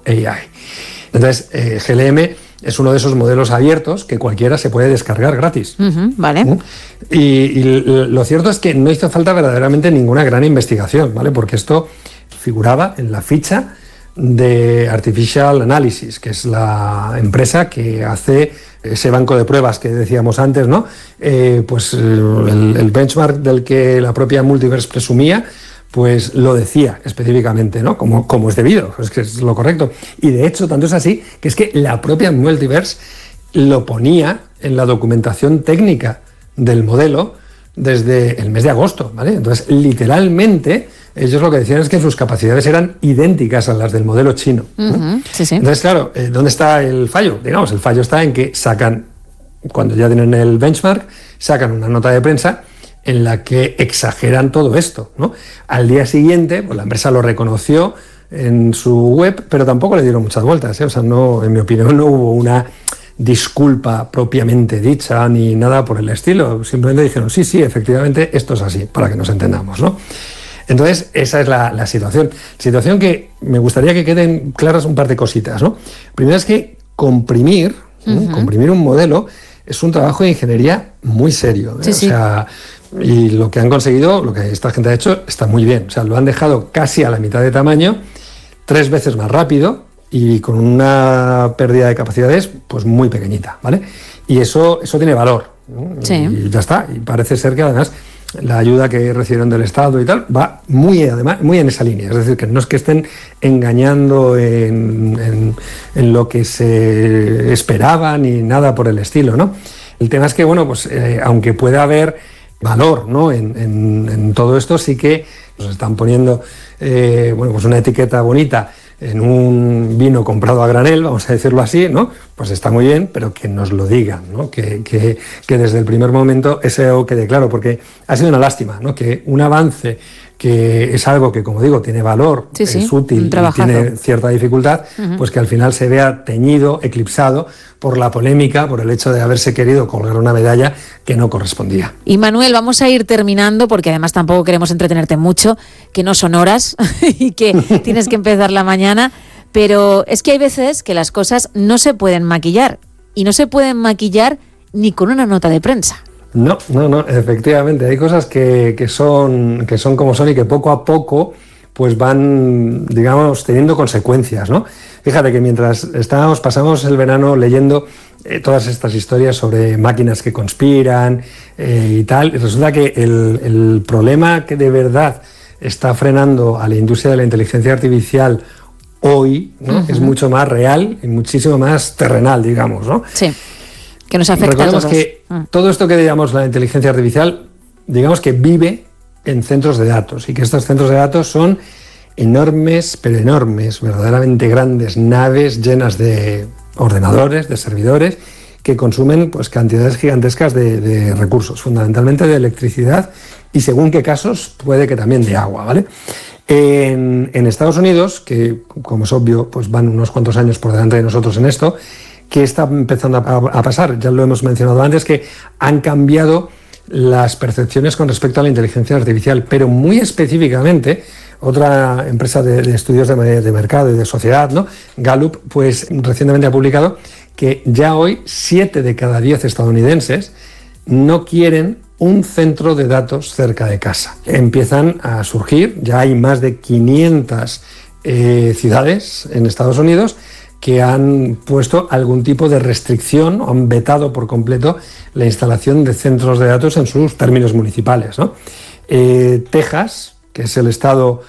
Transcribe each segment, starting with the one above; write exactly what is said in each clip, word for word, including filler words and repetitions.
A I. Entonces, eh, G L M es uno de esos modelos abiertos que cualquiera se puede descargar gratis. Uh-huh, vale. ¿Mm? Y, y lo cierto es que no hizo falta verdaderamente ninguna gran investigación, ¿vale? Porque esto figuraba en la ficha de Artificial Analysis, que es la empresa que hace ese banco de pruebas que decíamos antes, ¿no? Eh, pues el, el benchmark del que la propia Multiverse presumía, pues lo decía específicamente, ¿no? Como, como es debido, es que es lo correcto. Y de hecho, tanto es así, que es que la propia Multiverse lo ponía en la documentación técnica del modelo desde el mes de agosto, ¿vale? Entonces, literalmente, ellos lo que decían es que sus capacidades eran idénticas a las del modelo chino. Uh-huh, sí, sí. Entonces, claro, eh, ¿dónde está el fallo? Digamos, el fallo está en que sacan, cuando ya tienen el benchmark, sacan una nota de prensa en la que exageran todo esto, ¿no? Al día siguiente, pues la empresa lo reconoció en su web, pero tampoco le dieron muchas vueltas, ¿eh? O sea, no, en mi opinión, no hubo una disculpa propiamente dicha ni nada por el estilo. Simplemente dijeron, sí, sí, efectivamente, esto es así, para que nos entendamos, ¿no? Entonces, esa es la, la situación. Situación que me gustaría que queden claras un par de cositas, ¿no? Primero es que comprimir, uh-huh. ¿no? comprimir un modelo es un trabajo de ingeniería muy serio, ¿eh? Sí, sí. O sea, y lo que han conseguido, lo que esta gente ha hecho, está muy bien. O sea, lo han dejado casi a la mitad de tamaño, tres veces más rápido y con una pérdida de capacidades pues muy pequeñita, ¿vale? Y eso, eso tiene valor, ¿no? Sí. Y ya está. Y parece ser que además la ayuda que recibieron del Estado y tal va muy, además, muy en esa línea. Es decir, que no es que estén engañando en, en, en lo que se esperaba ni nada por el estilo, ¿no? El tema es que, bueno, pues eh, aunque pueda haber valor, ¿no? en, en, en todo esto, sí que nos están poniendo eh, bueno, pues una etiqueta bonita en un vino comprado a granel, vamos a decirlo así, ¿no? Pues está muy bien, pero que nos lo digan, ¿no? Que, que, que desde el primer momento eso quede claro, porque ha sido una lástima, ¿no? Que un avance que es algo que, como digo, tiene valor, sí, sí, es útil y tiene cierta dificultad, uh-huh. pues que al final se vea teñido, eclipsado por la polémica, por el hecho de haberse querido colgar una medalla que no correspondía. Y Manuel, vamos a ir terminando, porque además tampoco queremos entretenerte mucho, que no son horas y que tienes que empezar la mañana, pero es que hay veces que las cosas no se pueden maquillar, y no se pueden maquillar ni con una nota de prensa. No, no, no, efectivamente, hay cosas que, que, son, que son como son y que poco a poco pues van, digamos, teniendo consecuencias, ¿no? Fíjate que mientras estábamos, pasamos el verano leyendo eh, todas estas historias sobre máquinas que conspiran eh, y tal, y resulta que el, el problema que de verdad está frenando a la industria de la inteligencia artificial hoy, ¿no? Uh-huh. es mucho más real y muchísimo más terrenal, digamos, ¿no? Sí. Que nos afecta Recordemos a todos. que todo esto que llamamos la inteligencia artificial, digamos que vive en centros de datos y que estos centros de datos son enormes, pero enormes, verdaderamente grandes naves llenas de ordenadores, de servidores, que consumen pues cantidades gigantescas de, de recursos, fundamentalmente de electricidad y según qué casos puede que también de agua, ¿vale? En, en Estados Unidos, que como es obvio, pues van unos cuantos años por delante de nosotros en esto, ¿qué está empezando a, a pasar? Ya lo hemos mencionado antes, que han cambiado las percepciones con respecto a la inteligencia artificial, pero muy específicamente, otra empresa de, de estudios de, de mercado y de sociedad, ¿no? Gallup, pues recientemente ha publicado que ya hoy siete de cada diez estadounidenses no quieren un centro de datos cerca de casa. Empiezan a surgir, ya hay más de quinientas eh, ciudades en Estados Unidos que han puesto algún tipo de restricción o han vetado por completo la instalación de centros de datos en sus términos municipales, ¿no? Eh, Texas, que es el estado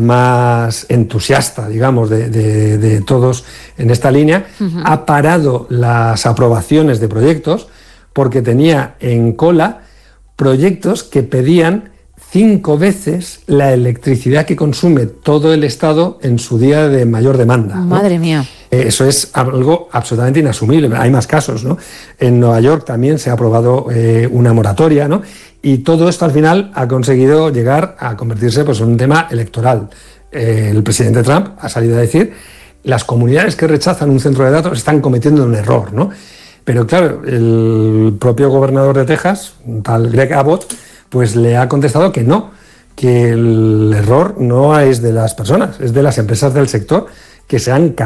más entusiasta, digamos, de, de, de todos en esta línea, uh-huh. ha parado las aprobaciones de proyectos porque tenía en cola proyectos que pedían cinco veces la electricidad que consume todo el estado en su día de mayor demanda, ¿no? Madre mía. Eso es algo absolutamente inasumible. Hay más casos, ¿no? En Nueva York también se ha aprobado eh, una moratoria, ¿no? Y todo esto al final ha conseguido llegar a convertirse pues, en un tema electoral. Eh, el presidente Trump ha salido a decir las comunidades que rechazan un centro de datos están cometiendo un error, ¿no? Pero claro, el propio gobernador de Texas, tal Greg Abbott, pues le ha contestado que no, que el error no es de las personas, es de las empresas del sector que se han